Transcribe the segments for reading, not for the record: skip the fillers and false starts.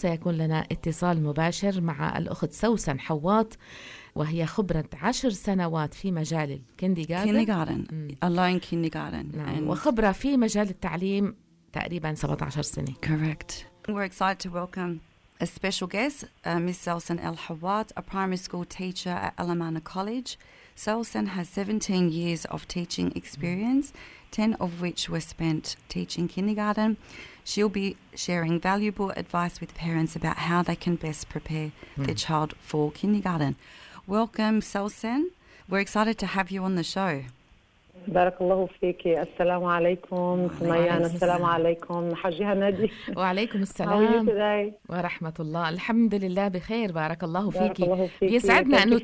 سيكون لنا اتصال مباشر مع الأخت سوسن حواط، وهي خبرة 10 سنوات في مجال الكينديغاردن alone kindergarten. نعم. وخبرة في مجال التعليم تقريبا 17 سنة. Correct. We're excited to welcome a special guest, Miss Selsen El Hawat, a primary school teacher at Alamana College. Selsen has 17 years of teaching experience, 10 of which were spent teaching kindergarten. She'll be sharing valuable advice with parents about how they can best prepare their child for kindergarten. Welcome, Selsen. We're excited to have you on the show. بارك الله فيك. السلام عليكم سميان. السلام عليكم حجها نادي. وعليكم السلام ورحمة الله. الحمد لله بخير. بارك الله فيك. بيسعدنا أنه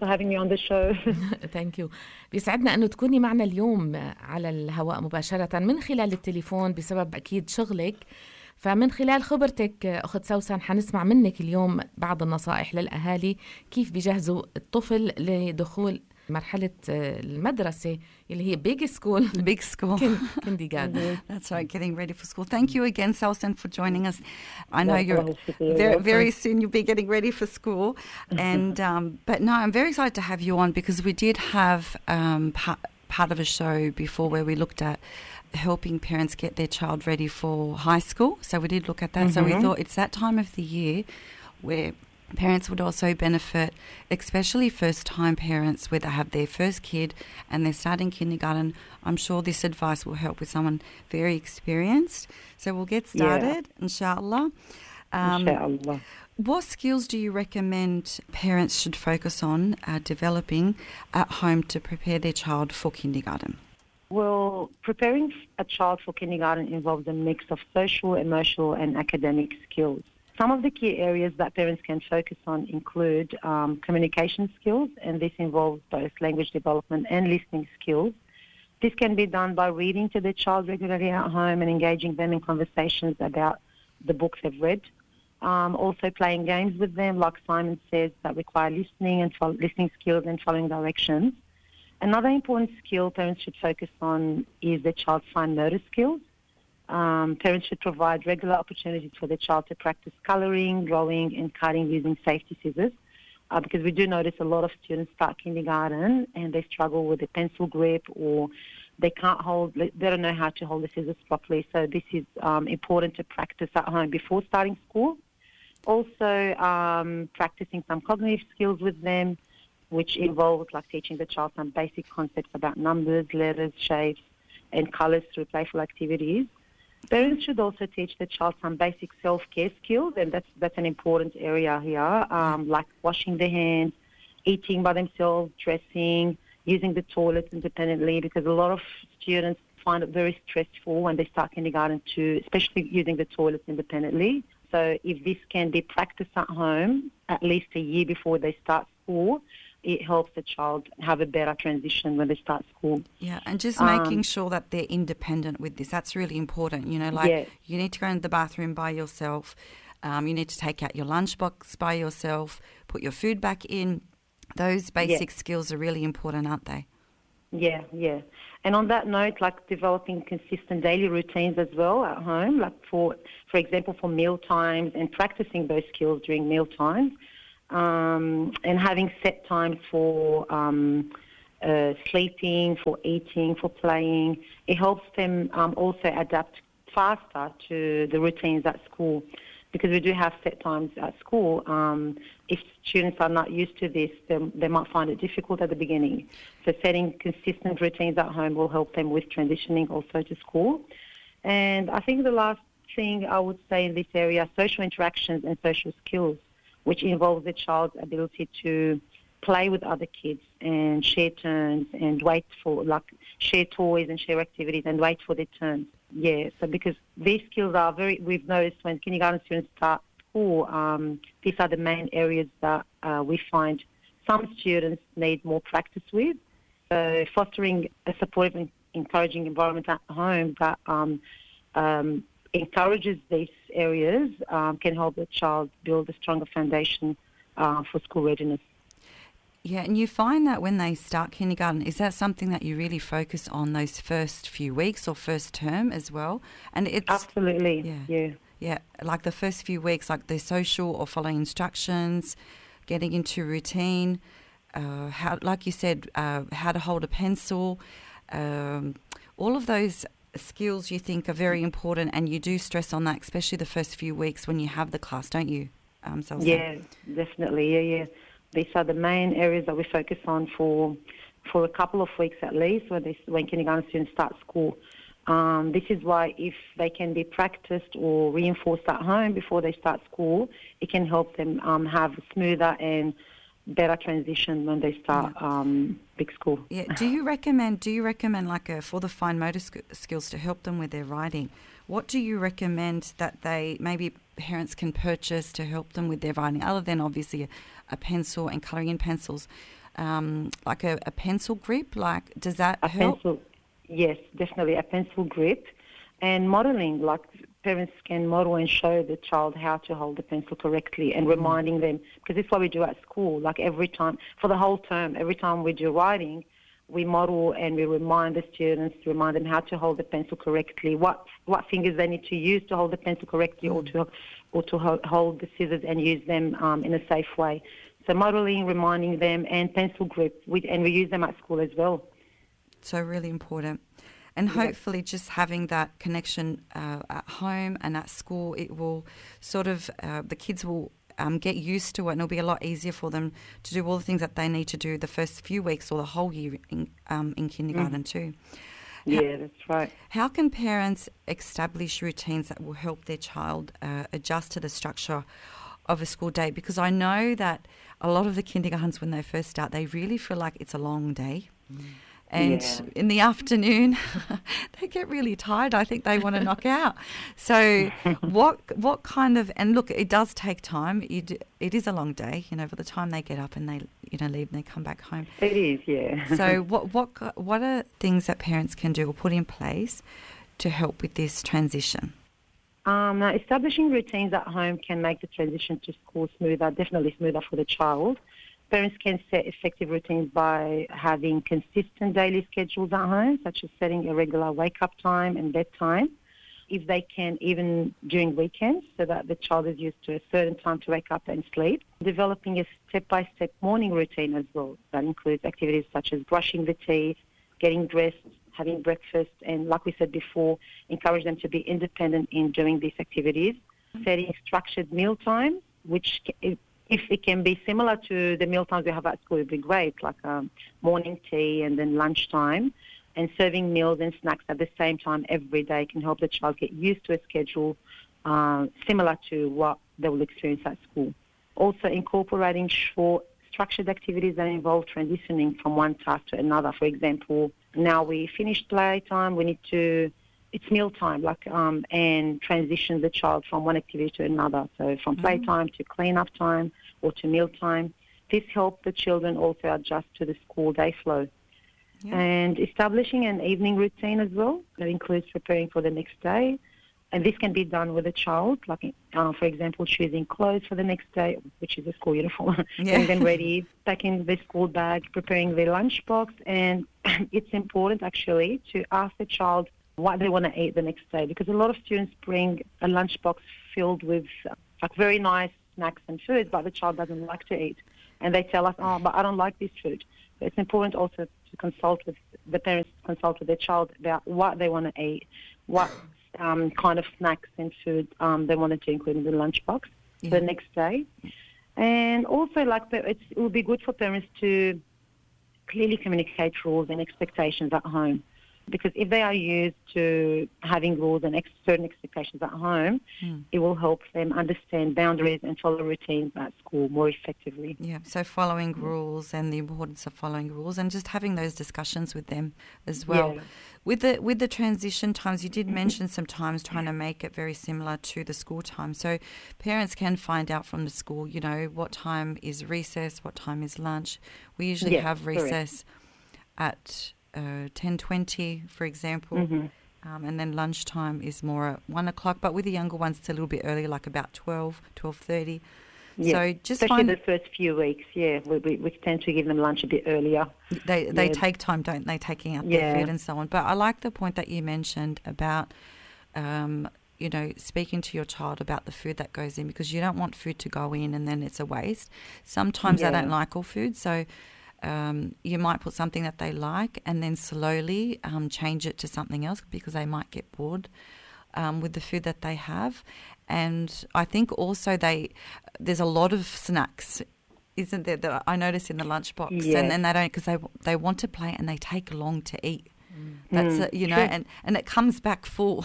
Thank you. بيسعدنا أنه تكوني معنا اليوم على الهواء مباشرة من خلال التليفون بسبب أكيد شغلك. فمن خلال خبرتك أخت سوسن حنسمع منك اليوم بعض النصائح للأهالي كيف بيجهزوا الطفل لدخول مرحلة المدرسة اللي هي big school kindergarten. That's right, getting ready for school. Thank you again, Selsen, for joining us. I know you're very soon you'll be getting ready for school, and but no, I'm very excited to have you on because we did have part of a show before where we looked at helping parents get their child ready for high school. So we did look at that. So we thought it's that time of the year where parents would also benefit, especially first-time parents where they have their first kid and they're starting kindergarten. I'm sure this advice will help with someone very experienced. So we'll get started, inshallah. Inshallah. What skills do you recommend parents should focus on developing at home to prepare their child for kindergarten? Well, preparing a child for kindergarten involves a mix of social, emotional and academic skills. Some of the key areas that parents can focus on include communication skills, and this involves both language development and listening skills. This can be done by reading to the child regularly at home and engaging them in conversations about the books they've read. Also playing games with them, like Simon says, that require listening skills and following directions. Another important skill parents should focus on is the child's fine motor skills. Parents should provide regular opportunities for the child to practice colouring, drawing and cutting using safety scissors because we do notice a lot of students start kindergarten and they struggle with a pencil grip or they don't know how to hold the scissors properly. So this is important to practice at home before starting school. Also practicing some cognitive skills with them, which involves like teaching the child some basic concepts about numbers, letters, shapes and colours through playful activities. Parents should also teach the child some basic self-care skills, and that's an important area here, like washing their hands, eating by themselves, dressing, using the toilet independently, because a lot of students find it very stressful when they start kindergarten especially using the toilet independently. So if this can be practiced at home at least a year before they start school, it helps the child have a better transition when they start school. Yeah, and just making sure that they're independent with this. That's really important. You need to go into the bathroom by yourself. You need to take out your lunchbox by yourself, put your food back in. Those basic skills are really important, aren't they? Yeah. And on that note, like developing consistent daily routines as well at home, like for example, for meal times and practicing those skills during meal times. And having set times for sleeping, for eating, for playing. It helps them also adapt faster to the routines at school because we do have set times at school. If students are not used to this, they might find it difficult at the beginning. So setting consistent routines at home will help them with transitioning also to school. And I think the last thing I would say in this area, social interactions and social skills, which involves the child's ability to play with other kids and share turns and share toys and share activities and wait for their turns. Yeah, so because these skills are we've noticed when kindergarten students start school, these are the main areas that we find some students need more practice with. So fostering a supportive and encouraging environment at home that encourages these areas can help the child build a stronger foundation for school readiness. Yeah, and you find that when they start kindergarten, is that something that you really focus on those first few weeks or first term as well? And it's absolutely, yeah. Yeah, like the first few weeks, like the social or following instructions, getting into routine, how, like you said, how to hold a pencil, all of those skills you think are very important, and you do stress on that, especially the first few weeks when you have the class, don't you? Yeah, definitely. Yeah. These are the main areas that we focus on for a couple of weeks at least when kindergarten students start school. This is why if they can be practiced or reinforced at home before they start school, it can help them have a smoother and better transition when they start big school. Yeah. Do you recommend like for the fine motor skills to help them with their writing? What do you recommend that maybe parents can purchase to help them with their writing, other than obviously a pencil and colouring in pencils? Like a pencil grip, like does that help? Pencil, yes, definitely a pencil grip, and modelling. Like parents can model and show the child how to hold the pencil correctly, and reminding them, because this is what we do at school. Like every time for the whole term, every time we do writing, we model and we remind the students to remind them how to hold the pencil correctly, what fingers they need to use to hold the pencil correctly, or to hold the scissors and use them in a safe way. So modelling, reminding them, and pencil grip, and we use them at school as well. So really important. And hopefully just having that connection at home and at school, it will sort of, the kids will get used to it, and it'll be a lot easier for them to do all the things that they need to do the first few weeks or the whole year in kindergarten too. Yeah, that's right. How can parents establish routines that will help their child adjust to the structure of a school day? Because I know that a lot of the kindergartens, when they first start, they really feel like it's a long day. And in the afternoon, they get really tired. I think they want to knock out. So what kind of, and look, it does take time. It is a long day, by the time they get up and they, leave and they come back home. It is, yeah. So what are things that parents can do or put in place to help with this transition? Now, establishing routines at home can make the transition to school smoother, definitely smoother for the child. Parents can set effective routines by having consistent daily schedules at home, such as setting a regular wake-up time and bedtime, if they can, even during weekends, so that the child is used to a certain time to wake up and sleep. Developing a step-by-step morning routine as well. That includes activities such as brushing the teeth, getting dressed, having breakfast, and like we said before, encourage them to be independent in doing these activities. Setting structured meal times, which if it can be similar to the meal times we have at school, it would be great, like morning tea and then lunchtime. And serving meals and snacks at the same time every day can help the child get used to a schedule similar to what they will experience at school. Also, incorporating short, structured activities that involve transitioning from one task to another. For example, now we finished playtime, it's mealtime, and transition the child from one activity to another. So from playtime to clean-up time or to mealtime. This helps the children also adjust to the school day flow. Yeah. And establishing an evening routine as well. That includes preparing for the next day. And this can be done with a child, for example, choosing clothes for the next day, which is a school uniform, getting them ready, packing the school bag, preparing their lunchbox. And it's important, actually, to ask the child what they want to eat the next day, because a lot of students bring a lunchbox filled with very nice snacks and foods, but the child doesn't like to eat. And they tell us, but I don't like this food. So it's important also to consult with their child about what they want to eat, what kind of snacks and food they wanted to include in the lunchbox for the next day. And also, it would be good for parents to clearly communicate rules and expectations at home. Because if they are used to having rules and certain expectations at home, it will help them understand boundaries and follow routines at school more effectively. Yeah, so following rules and the importance of following rules and just having those discussions with them as well. Yeah. With the transition times, you did mention sometimes trying to make it very similar to the school time. So parents can find out from the school, what time is recess, what time is lunch. We usually have recess at 10:20, for example, and then lunchtime is more at 1 o'clock. But with the younger ones, it's a little bit earlier, like about 12:30. Yeah. So just especially the first few weeks, we tend to give them lunch a bit earlier. They take time, don't they, taking out their food and so on. But I like the point that you mentioned about speaking to your child about the food that goes in, because you don't want food to go in and then it's a waste. Sometimes they don't like all food, so you might put something that they like and then slowly change it to something else, because they might get bored with the food that they have. And I think also there's a lot of snacks, isn't there, that I notice in the lunchbox, and then they don't, because they want to play and they take long to eat. That's and it comes back full.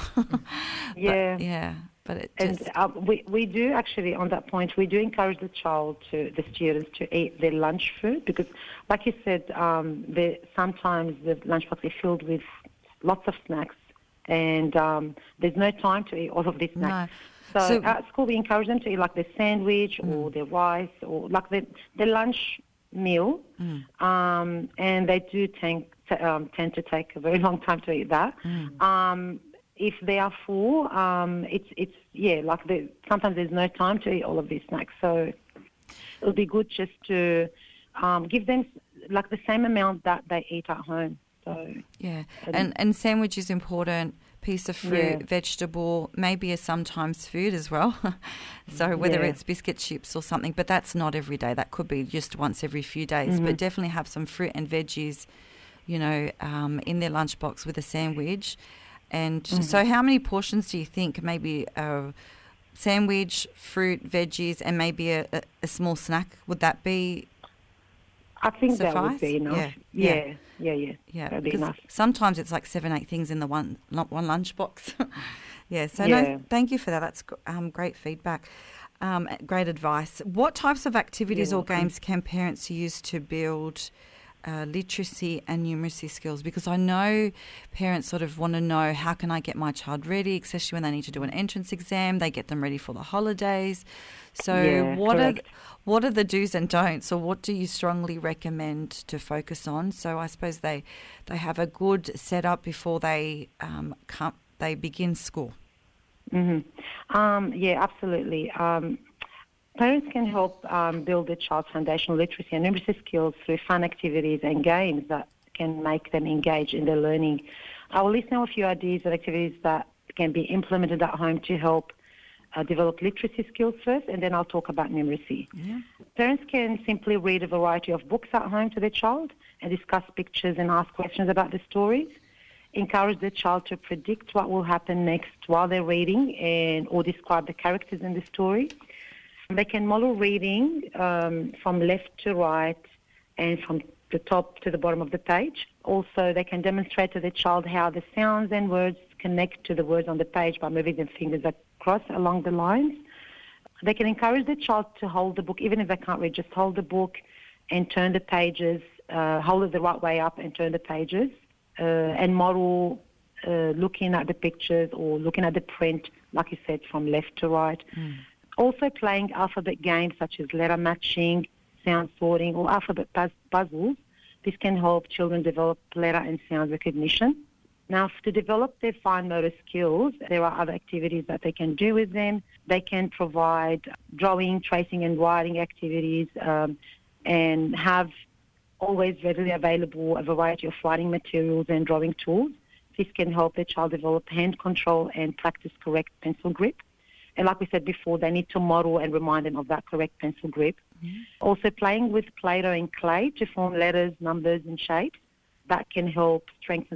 But it just... And we do actually, on that point, we do encourage the students to eat their lunch food, because, like you said, sometimes the lunchbox is filled with lots of snacks, and there's no time to eat all of these snacks. No. So at school, we encourage them to eat like their sandwich or their rice, or like their lunch meal, and they do tend to take a very long time to eat that. If they are full, sometimes there's no time to eat all of these snacks. So it would be good just to give them like the same amount that they eat at home. So and sandwich is important. Piece of fruit, vegetable, maybe a sometimes food as well. So whether it's biscuit chips or something, but that's not every day. That could be just once every few days. But definitely have some fruit and veggies, in their lunchbox with a sandwich. And so how many portions do you think? Maybe a sandwich, fruit, veggies, and maybe a small snack. Would that be I think suffice? That would be enough. Yeah. That'd be enough. Sometimes it's like 7-8 things in the one lunchbox. No, thank you for that. That's great feedback. Great advice. What types of activities or games can parents use to build literacy and numeracy skills? Because I know parents sort of want to know, how can I get my child ready, especially when they need to do an entrance exam, they get them ready for the holidays. So what are the do's and don'ts, or what do you strongly recommend to focus on? So I suppose they have a good setup before they begin school. Absolutely. Parents can help build their child's foundational literacy and numeracy skills through fun activities and games that can make them engage in their learning. I will list now a few ideas and activities that can be implemented at home to help develop literacy skills first, and then I'll talk about numeracy. Parents can simply read a variety of books at home to their child and discuss pictures and ask questions about the stories. Encourage the child to predict what will happen next while they're reading or describe the characters in the story. They can model reading from left to right and from the top to the bottom of the page. Also, they can demonstrate to the child how the sounds and words connect to the words on the page by moving their fingers across along the lines. They can encourage the child to hold the book, even if they can't read, just hold the book and turn the pages, hold it the right way up and turn the pages, and model looking at the pictures or looking at the print, like you said, from left to right. Also playing alphabet games such as letter matching, sound sorting, or alphabet puzzles. This can help children develop letter and sound recognition. Now, to develop their fine motor skills, there are other activities that they can do with them. They can provide drawing, tracing and writing activities and have always readily available a variety of writing materials and drawing tools. This can help the child develop hand control and practice correct pencil grip. And like we said before, they need to model and remind them of that correct pencil grip. Also playing with Play-Doh and clay to form letters, numbers and shapes. That can help strengthen